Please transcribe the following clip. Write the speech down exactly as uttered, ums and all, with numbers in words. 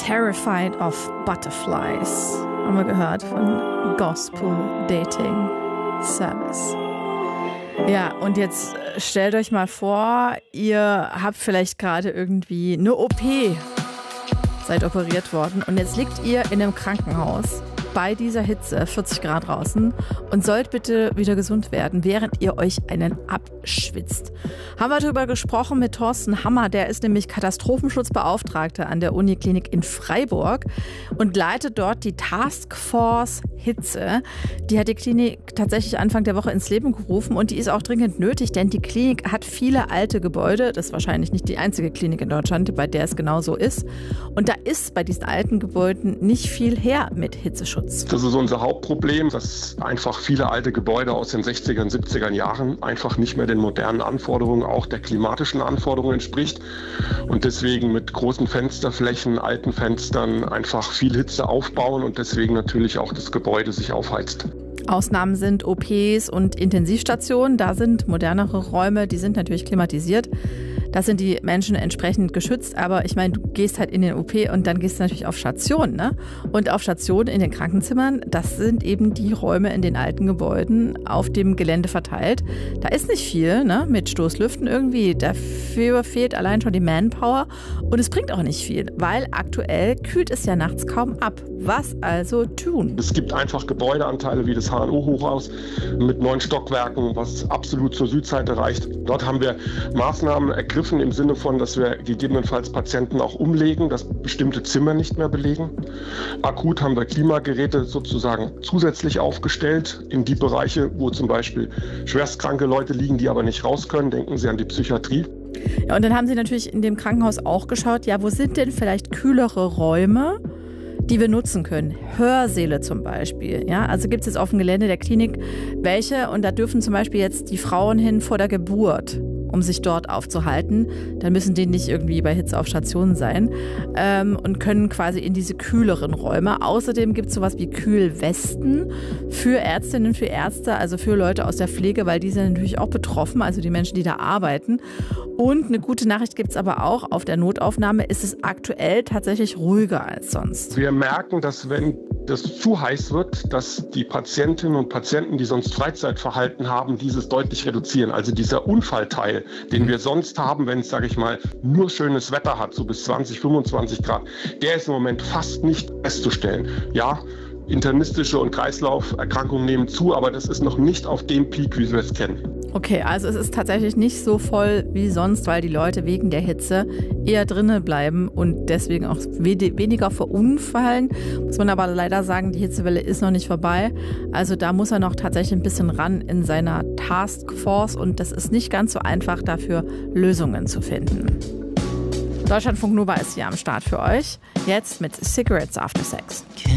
Terrified of Butterflies. Haben wir gehört von Gospel Dating Service. Ja, und jetzt stellt euch mal vor, ihr habt vielleicht gerade irgendwie eine O P, seid operiert worden und jetzt liegt ihr in einem Krankenhaus bei dieser Hitze, vierzig Grad draußen, und sollt bitte wieder gesund werden, während ihr euch einen abschwitzt. Haben wir darüber gesprochen mit Thorsten Hammer, der ist nämlich Katastrophenschutzbeauftragter an der Uniklinik in Freiburg und leitet dort die Taskforce Hitze. Die hat die Klinik tatsächlich Anfang der Woche ins Leben gerufen und die ist auch dringend nötig, denn die Klinik hat viele alte Gebäude. Das ist wahrscheinlich nicht die einzige Klinik in Deutschland, bei der es genau so ist. Und da ist bei diesen alten Gebäuden nicht viel her mit Hitzeschutz. Das ist unser Hauptproblem, dass einfach viele alte Gebäude aus den sechziger, siebziger Jahren einfach nicht mehr den modernen Anforderungen, auch der klimatischen Anforderungen entspricht und deswegen mit großen Fensterflächen, alten Fenstern einfach viel Hitze aufbauen und deswegen natürlich auch das Gebäude sich aufheizt. Ausnahmen sind O Ps und Intensivstationen. Da sind modernere Räume, die sind natürlich klimatisiert. Da sind die Menschen entsprechend geschützt. Aber ich meine, du gehst halt in den O P und dann gehst du natürlich auf Station, ne? Und auf Stationen in den Krankenzimmern, das sind eben die Räume in den alten Gebäuden auf dem Gelände verteilt. Da ist nicht viel, ne? Mit Stoßlüften irgendwie. Dafür fehlt allein schon die Manpower. Und es bringt auch nicht viel, weil aktuell kühlt es ja nachts kaum ab. Was also tun? Es gibt einfach Gebäudeanteile wie das H N O-Hochhaus mit neun Stockwerken, was absolut zur Südseite reicht. Dort haben wir Maßnahmen ergriffen im Sinne von, dass wir gegebenenfalls Patienten auch umlegen, dass bestimmte Zimmer nicht mehr belegen. Akut haben wir Klimageräte sozusagen zusätzlich aufgestellt in die Bereiche, wo zum Beispiel schwerstkranke Leute liegen, die aber nicht raus können. Denken Sie an die Psychiatrie. Ja, und dann haben Sie natürlich in dem Krankenhaus auch geschaut, ja, wo sind denn vielleicht kühlere Räume, die wir nutzen können. Hörsäle zum Beispiel. Ja, also gibt es jetzt auf dem Gelände der Klinik welche und da dürfen zum Beispiel jetzt die Frauen hin vor der Geburt, um sich dort aufzuhalten. Dann müssen die nicht irgendwie bei Hitze auf Stationen sein ähm, und können quasi in diese kühleren Räume. Außerdem gibt es sowas wie Kühlwesten für Ärztinnen, für Ärzte, also für Leute aus der Pflege, weil die sind natürlich auch betroffen, also die Menschen, die da arbeiten. Und eine gute Nachricht gibt es aber auch, auf der Notaufnahme ist es aktuell tatsächlich ruhiger als sonst. Wir merken, dass wenn das zu heiß wird, dass die Patientinnen und Patienten, die sonst Freizeitverhalten haben, dieses deutlich reduzieren. Also dieser Unfallteil, den wir sonst haben, wenn es, sage ich mal, nur schönes Wetter hat, so bis zwanzig, fünfundzwanzig Grad, der ist im Moment fast nicht festzustellen. Ja, internistische und Kreislauferkrankungen nehmen zu, aber das ist noch nicht auf dem Peak, wie wir es kennen. Okay, also es ist tatsächlich nicht so voll wie sonst, weil die Leute wegen der Hitze eher drinnen bleiben und deswegen auch weniger verunfallen. Muss man aber leider sagen, die Hitzewelle ist noch nicht vorbei. Also da muss er noch tatsächlich ein bisschen ran in seiner Taskforce und das ist nicht ganz so einfach, dafür Lösungen zu finden. Deutschlandfunk Nova ist hier am Start für euch. Jetzt mit Cigarettes After Sex.